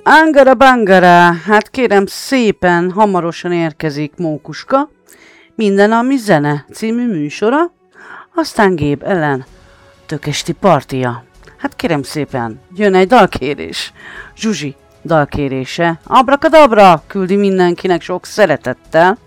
Angara bangara, hát kérem szépen, hamarosan érkezik Mókuska, Minden, ami zene című műsora, aztán Gabe ellen tökesti partia. Hát kérem szépen, jön egy dalkérés. Zsuzsi dalkérése. Abrakadabra küldi mindenkinek sok szeretettel.